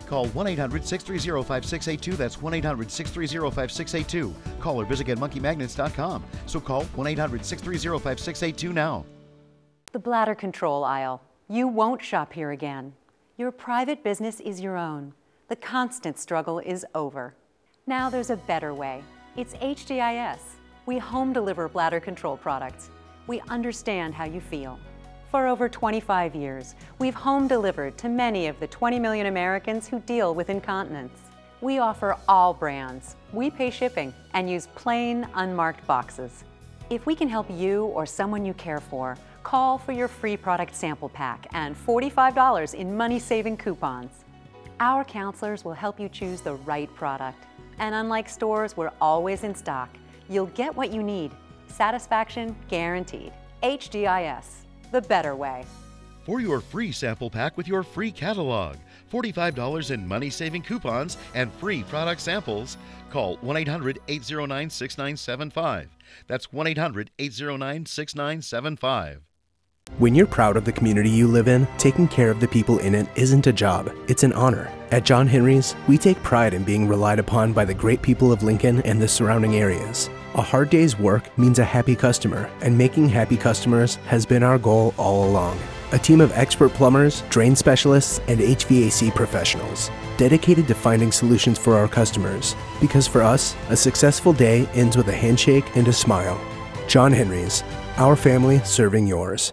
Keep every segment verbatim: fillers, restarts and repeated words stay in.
Call one eight hundred, six three zero, five six eight two. That's one eight hundred, six three zero, five six eight two. Call or visit get monkey magnets dot com. So call one eight hundred, six three zero, five six eight two now. The bladder control aisle. You won't shop here again. Your private business is your own. The constant struggle is over. Now there's a better way. It's H D I S. We home deliver bladder control products. We understand how you feel. For over twenty-five years, we've home delivered to many of the twenty million Americans who deal with incontinence. We offer all brands. We pay shipping and use plain, unmarked boxes. If we can help you or someone you care for, call for your free product sample pack and forty-five dollars in money-saving coupons. Our counselors will help you choose the right product. And unlike stores, we're always in stock. You'll get what you need. Satisfaction guaranteed. H D I S, the better way. For your free sample pack with your free catalog, forty-five dollars in money-saving coupons, and free product samples, call one eight hundred, eight zero nine, six nine seven five. That's one eight hundred, eight zero nine, six nine seven five. When you're proud of the community you live in, taking care of the people in it isn't a job, it's an honor. At John Henry's, we take pride in being relied upon by the great people of Lincoln and the surrounding areas. A hard day's work means a happy customer, and making happy customers has been our goal all along. A team of expert plumbers, drain specialists, and H V A C professionals, dedicated to finding solutions for our customers. Because for us, a successful day ends with a handshake and a smile. John Henry's, our family serving yours.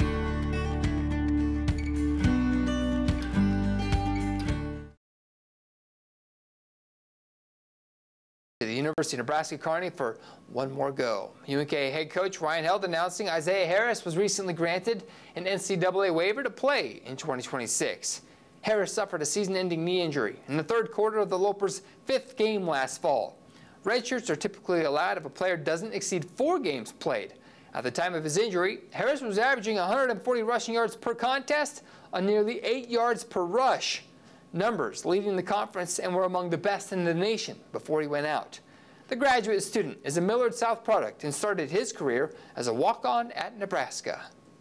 The University of Nebraska-Kearney for one more go. U N K head coach Ryan Held announcing Isaiah Harris was recently granted an N C double A waiver to play in twenty twenty-six. Harris suffered a season-ending knee injury in the third quarter of the Lopers' fifth game last fall. Redshirts are typically allowed if a player doesn't exceed four games played. At the time of his injury, Harris was averaging one hundred forty rushing yards per contest on nearly eight yards per rush. Numbers leading the conference and were among the best in the nation before he went out. The graduate student is a Millard South product and started his career as a walk-on at Nebraska.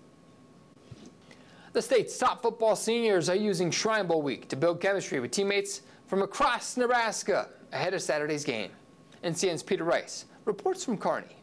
The state's top football seniors are using Shrine Bowl week to build chemistry with teammates from across Nebraska ahead of Saturday's game. N C N's Peter Rice reports from Kearney.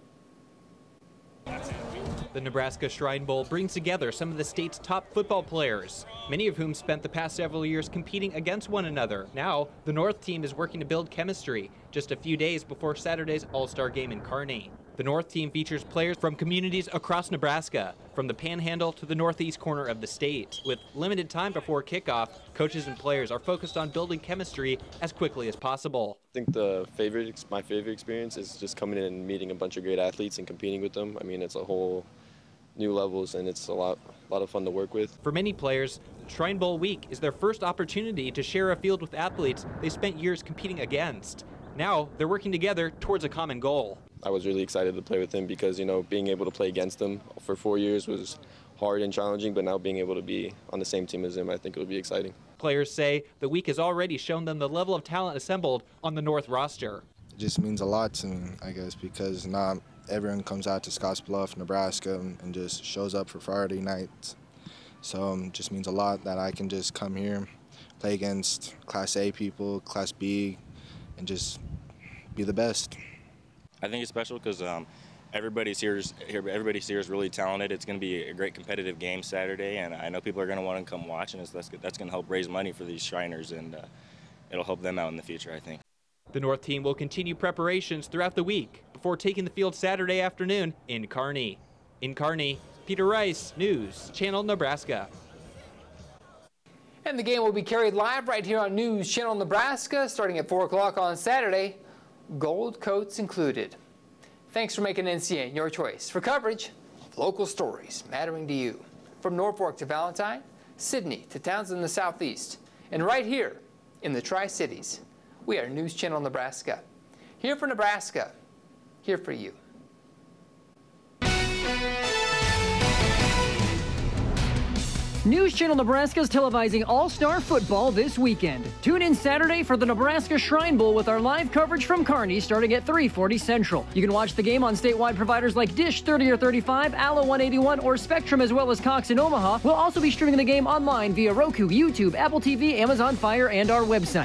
The Nebraska Shrine Bowl brings together some of the state's top football players, many of whom spent the past several years competing against one another. Now, the North team is working to build chemistry just a few days before Saturday's All-Star game in Kearney. The North team features players from communities across Nebraska, from the Panhandle to the northeast corner of the state. With limited time before kickoff, coaches and players are focused on building chemistry as quickly as possible. I think the favorite, my favorite experience is just coming in and meeting a bunch of great athletes and competing with them. I mean, it's a whole new levels, and it's a lot, a lot of fun to work with. For many players, Shrine Bowl week is their first opportunity to share a field with athletes they spent years competing against. Now, they're working together towards a common goal. I was really excited to play with him because, you know, being able to play against him for four years was hard and challenging, but now being able to be on the same team as him, I think it'll be exciting. Players say the week has already shown them the level of talent assembled on the North roster. It just means a lot to me, I guess, because not everyone comes out to Scottsbluff, Nebraska, and just shows up for Friday nights. So it um, just means a lot that I can just come here, play against Class A people, Class B, and just be the best. I think it's special because um, everybody's here, everybody's here is really talented. It's going to be a great competitive game Saturday, and I know people are going to want to come watch, and it's, that's, that's going to help raise money for these Shriners, and uh, it'll help them out in the future, I think. The North team will continue preparations throughout the week before taking the field Saturday afternoon in Kearney. In Kearney, Peter Rice, News Channel Nebraska. And the game will be carried live right here on News Channel Nebraska starting at four o'clock on Saturday, gold coats included. Thanks for making N C N your choice for coverage of local stories mattering to you. From Norfolk to Valentine, Sydney to towns in the southeast, and right here in the Tri-Cities. We are News Channel Nebraska. Here for Nebraska, here for you. News Channel Nebraska is televising All-Star Football this weekend. Tune in Saturday for the Nebraska Shrine Bowl with our live coverage from Kearney starting at three forty Central. You can watch the game on statewide providers like Dish thirty or thirty-five, Allo one eighty-one, or Spectrum, as well as Cox in Omaha. We'll also be streaming the game online via Roku, YouTube, Apple T V, Amazon Fire, and our website.